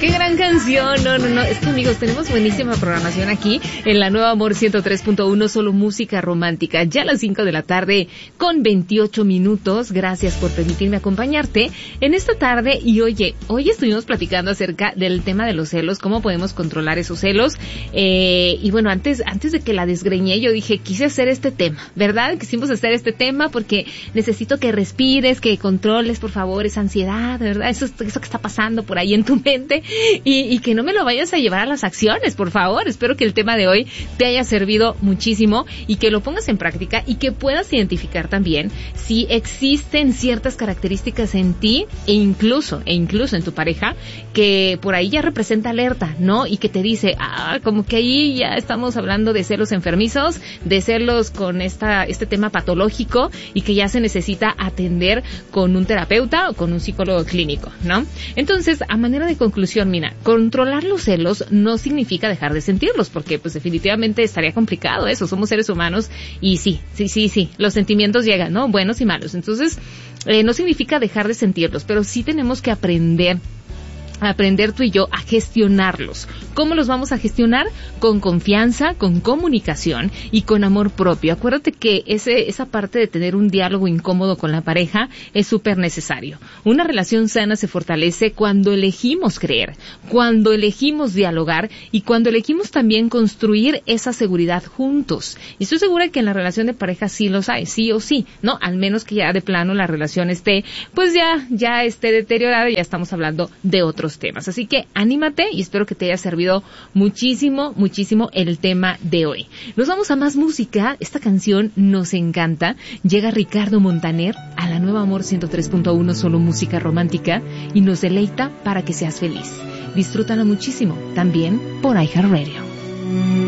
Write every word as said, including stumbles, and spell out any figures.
qué gran canción. No, no, no. Es que, amigos, tenemos buenísima programación aquí en la Nueva Amor ciento tres punto uno, solo música romántica. Ya a las cinco de la tarde con veintiocho minutos. Gracias por permitirme acompañarte en esta tarde. Y oye, hoy estuvimos platicando acerca del tema de los celos, cómo podemos controlar esos celos. Eh, y bueno, antes, antes de que la desgreñé, yo dije, quise hacer este tema, ¿verdad? Quisimos hacer este tema porque necesito que respires, que controles, por favor, esa ansiedad, ¿verdad? Eso, eso que está pasando por ahí en tu mente y, y que no me lo vayas a llevar a las acciones, por favor. Espero que el tema de hoy te haya servido muchísimo y que lo pongas en práctica y que puedas identificar también si existen ciertas características en ti e incluso, e incluso en tu pareja que por ahí ya representa alerta, ¿no? Y que te dice, ah, como que ahí ya estamos hablando de celos enfermizos, de celos con esta, este tema patológico y que ya se necesita atender con un terapeuta o con un psicólogo clínico, ¿no? Entonces, a manera de conclusión, mira, controlar los celos no significa dejar de sentirlos, porque pues definitivamente estaría complicado eso, somos seres humanos y sí, sí, sí, sí, los sentimientos llegan, ¿no? Buenos y malos. Entonces, eh, no significa dejar de sentirlos, pero sí tenemos que aprender aprender tú y yo a gestionarlos. ¿Cómo los vamos a gestionar? Con confianza, con comunicación y con amor propio. Acuérdate que ese, esa parte de tener un diálogo incómodo con la pareja es súper necesario. Una relación sana se fortalece cuando elegimos creer, cuando elegimos dialogar y cuando elegimos también construir esa seguridad juntos. Y estoy segura que en la relación de pareja sí los hay, sí o sí, ¿no? Al menos que ya de plano la relación esté, pues ya, ya esté deteriorada, ya estamos hablando de otro temas. Así que anímate y espero que te haya servido muchísimo, muchísimo el tema de hoy. Nos vamos a más música. Esta canción nos encanta. Llega Ricardo Montaner a la Nueva Amor ciento tres punto uno, solo música romántica, y nos deleita para que seas feliz. Disfrútala muchísimo, también por iHeartRadio.